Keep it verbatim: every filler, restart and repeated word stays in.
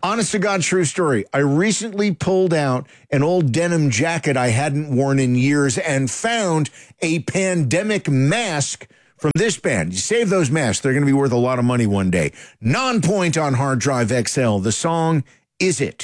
Honest to God, true story. I recently pulled out an old denim jacket I hadn't worn in years and found a pandemic mask from this band. You save those masks. They're going to be worth a lot of money one day. Non-point on hard drive X L. The song, Is It?